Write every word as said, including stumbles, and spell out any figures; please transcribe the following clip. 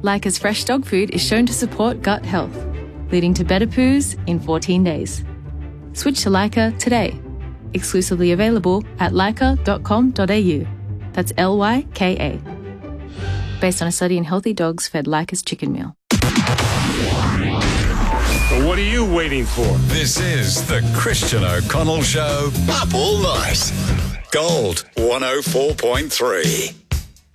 Leica's fresh dog food is shown to support gut health, leading to better poos in fourteen days. Switch to Leica today. Exclusively available at leica dot com dot a u. That's L Y K A. Based on a study in healthy dogs fed Leica's chicken meal. So what are you waiting for? This is the Christian O'Connell Show. Up all night. Gold one oh four point three.